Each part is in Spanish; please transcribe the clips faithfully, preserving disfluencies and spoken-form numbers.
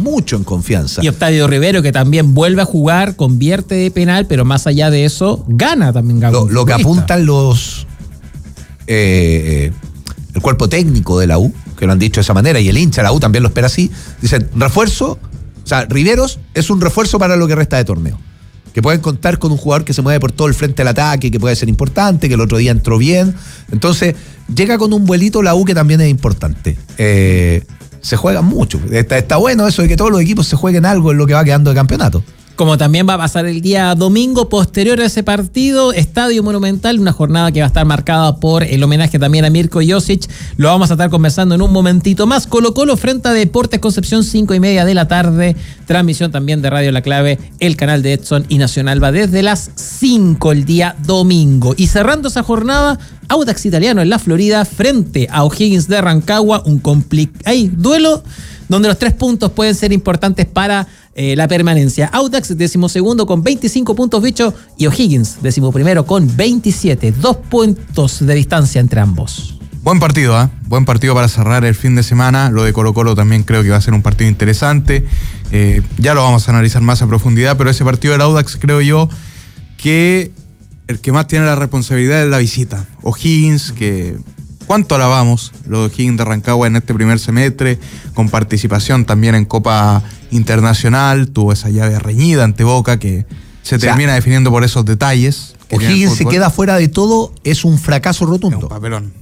mucho en confianza. Y Octavio Rivero, que también vuelve a jugar, convierte de penal, pero más allá de eso, gana también. Lo, lo que apuntan los eh, el cuerpo técnico de la U, que lo han dicho de esa manera, y el hincha de la U también lo espera así, dicen, refuerzo, o sea, Riveros es un refuerzo para lo que resta de torneo. Que pueden contar con un jugador que se mueve por todo el frente del ataque, que puede ser importante, que el otro día entró bien. Entonces, llega con un vuelito la U que también es importante. Eh, se juega mucho. Está, está bueno eso de que todos los equipos se jueguen algo en lo que va quedando de campeonato. Como también va a pasar el día domingo posterior a ese partido, Estadio Monumental, una jornada que va a estar marcada por el homenaje también a Mirko Josic. Lo vamos a estar conversando en un momentito más. Colo Colo frente a Deportes Concepción, cinco y media de la tarde. Transmisión también de Radio La Clave, el canal de Edson y Nacional va desde las cinco el día domingo. Y cerrando esa jornada, Audax Italiano en la Florida frente a O'Higgins de Rancagua. Un complicado duelo donde los tres puntos pueden ser importantes para eh, la permanencia. Audax, decimosegundo con veinticinco puntos, bicho, y O'Higgins, decimoprimero con veintisiete. Dos puntos de distancia entre ambos. Buen partido, ¿eh? Buen partido para cerrar el fin de semana. Lo de Colo Colo también creo que va a ser un partido interesante. Eh, ya lo vamos a analizar más a profundidad, pero ese partido del Audax creo yo que el que más tiene la responsabilidad es la visita. O'Higgins, que... ¿Cuánto alabamos los O'Higgins de Rancagua en este primer semestre? Con participación también en Copa Internacional. Tuvo esa llave reñida ante Boca que se termina o sea, definiendo por esos detalles. O'Higgins se queda fuera de todo, es un fracaso rotundo. Es un papelón.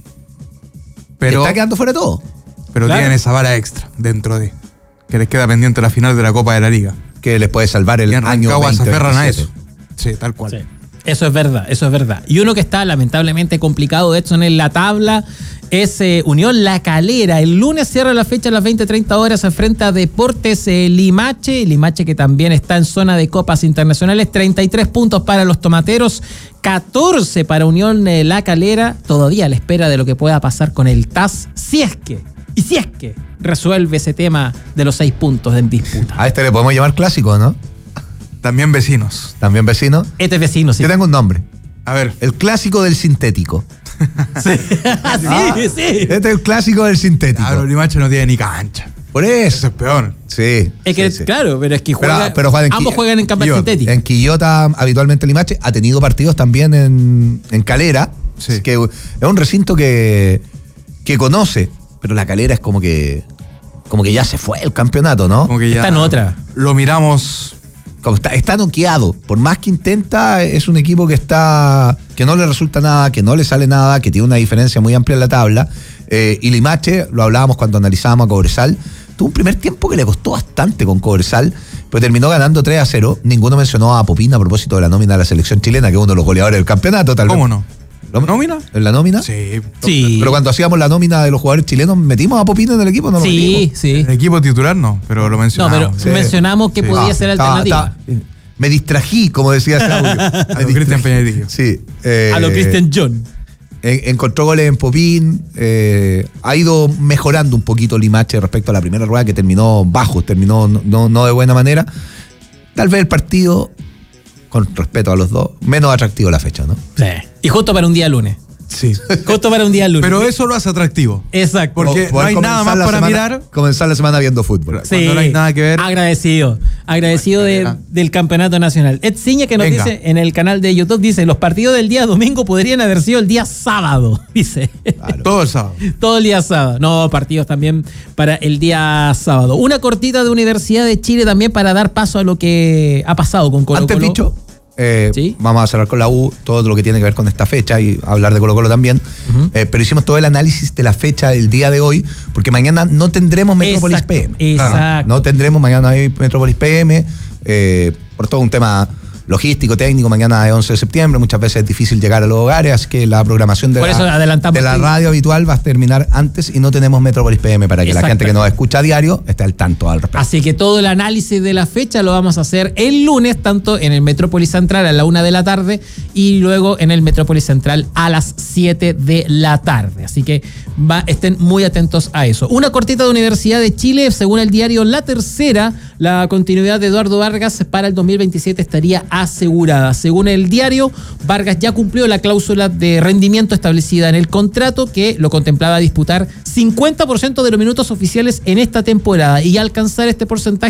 Pero, está quedando fuera de todo. Pero claro, tienen esa vara extra dentro de... que les queda pendiente la final de la Copa de la Liga. Que les puede salvar el año veinte veintisiete. Se aferran a eso. Sí, tal cual. Sí. Eso es verdad, eso es verdad. Y uno que está lamentablemente complicado, de hecho, en la tabla es eh, Unión La Calera. El lunes cierra la fecha a las veinte treinta horas frente a Deportes eh, Limache. Limache que también está en zona de copas internacionales. treinta y tres puntos para los tomateros, catorce para Unión eh, La Calera. Todavía a la espera de lo que pueda pasar con el T A S, si es que, y si es que resuelve ese tema de los seis puntos en disputa. A este le podemos llamar clásico, ¿no? También vecinos. También vecinos. Este es vecino, sí. Yo tengo un nombre. A ver. El clásico del sintético. Sí, ah, sí, sí. Este es el clásico del sintético. Claro, Limache no tiene ni cancha. Por eso. Eso es peor. Sí. Es que, sí, sí. claro, pero es que juega, pero, pero juega en ambos Qui- juegan en campo Quillota. sintético. En Quillota, habitualmente Limache, ha tenido partidos también en, en Calera. Sí. Es que es un recinto que, que conoce, pero la Calera es como que como que ya se fue el campeonato, ¿no? Como que ya está en otra. Lo miramos... Como está, está noqueado. Por más que intenta, es un equipo que está que no le resulta nada, que no le sale nada, que tiene una diferencia muy amplia en la tabla. Eh, y Limache, lo hablábamos cuando analizábamos a Cobresal, tuvo un primer tiempo que le costó bastante con Cobresal, pero terminó ganando tres a cero. Ninguno mencionó a Popín a propósito de la nómina de la selección chilena, que es uno de los goleadores del campeonato, tal vez. ¿Cómo no? ¿La nómina? ¿En la nómina? Sí. Sí. Pero cuando hacíamos la nómina de los jugadores chilenos, ¿metimos a Popín en el equipo? No lo Sí, metimos. sí. El equipo titular no, pero lo No, mencionamos. pero Sí. mencionamos que Sí. podía Ah, ser estaba- alternativa. estaba- me distrají, como decía ese audio. Me A lo distrají. Cristian Peñarillo. Sí. eh, A lo Christian John. en- encontró goles en Popín. eh, ha ido mejorando un poquito Limache respecto a la primera rueda, que terminó bajo, terminó no, no, no de buena manera. Tal vez el partido, con respeto a los dos, menos atractivo la fecha, ¿no? Sí. Y justo para un día lunes. Sí. Justo para un día lunes. Pero eso lo hace atractivo. Exacto. Porque no Poder hay nada comenzar más la para semana- mirar. Comenzar la semana viendo fútbol. Sí. Cuando no hay nada que ver. Agradecido. Agradecido de- del campeonato nacional. Ed Ciña, que nos Venga. dice en el canal de YouTube, dice, los partidos del día domingo podrían haber sido el día sábado, dice. Claro. Todo el sábado. Todo el día sábado. No, partidos también para el día sábado. Una cortita de Universidad de Chile también para dar paso a lo que ha pasado con Colo Colo. Antes dicho, eh, ¿Sí? vamos a cerrar con la U, todo lo que tiene que ver con esta fecha y hablar de Colo Colo también. Ujú. Eh, pero hicimos todo el análisis de la fecha del día de hoy, porque mañana no tendremos Metrópolis Exacto, P M. exacto. Claro, no tendremos mañana hay Metrópolis P M, eh, por todo un tema logístico, técnico. Mañana es once de septiembre, muchas veces es difícil llegar a los hogares, así que la programación de, Por eso la, adelantamos de la el- radio habitual va a terminar antes y no tenemos Metrópolis P M para que la gente que nos escucha a diario esté al tanto al respecto. Así que todo el análisis de la fecha lo vamos a hacer el lunes, tanto en el Metrópolis Central a la una de la tarde y luego en el Metrópolis Central a las siete de la tarde. Así que va, estén muy atentos a eso. Una cortita de Universidad de Chile, según el diario La Tercera, la continuidad de Eduardo Vargas para el dos mil veintisiete estaría asegurada. Según el diario, Vargas ya cumplió la cláusula de rendimiento establecida en el contrato, que lo contemplaba disputar cincuenta por ciento de los minutos oficiales en esta temporada, y alcanzar este porcentaje